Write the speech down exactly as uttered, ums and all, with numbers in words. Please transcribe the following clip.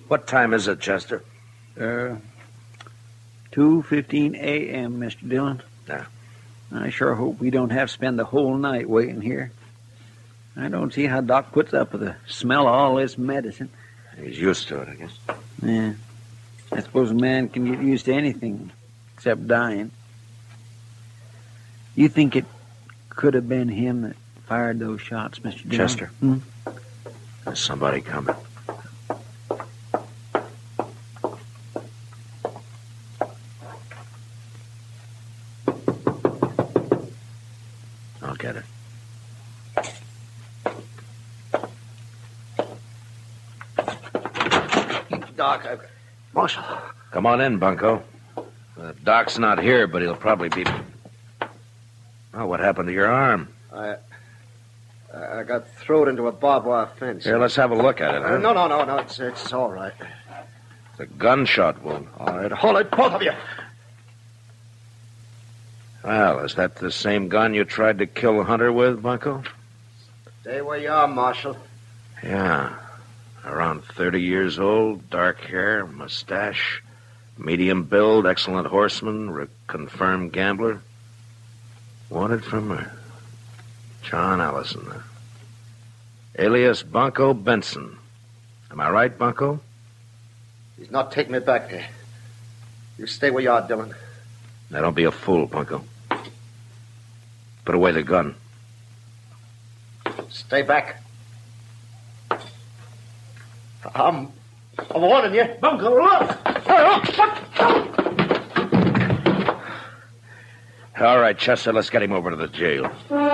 What time is it, Chester? Uh, two fifteen a.m., Mister Dillon. Yeah. I sure hope we don't have to spend the whole night waiting here. I don't see how Doc puts up with the smell of all this medicine. He's used to it, I guess. Yeah. I suppose a man can get used to anything except dying. You think it could have been him that fired those shots, Mister Dillon? Chester? Hmm? There's somebody coming. I'll get it. Doc, I've... Marshal. Come on in, Bunko. Uh, Doc's not here, but he'll probably be... Oh, what happened to your arm? I... I got thrown into a barbed wire fence. Here, let's have a look at it, huh? Uh, no, no, no, no. It's, it's all right. It's a gunshot wound. All right, hold it, both of you. Well, is that the same gun you tried to kill Hunter with, Bunko? Stay where you are, Marshal. Yeah. Around thirty years old, dark hair, mustache, medium build, excellent horseman, re- confirmed gambler. Wanted for murder. John Allison. Uh, alias Bunko Benson. Am I right, Bunko? He's not taking me back there. You stay where you are, Dillon. Now, don't be a fool, Bunko. Put away the gun. Stay back. I'm... I'm warning you. Bunko, look! All right, Chester, let's get him over to the jail.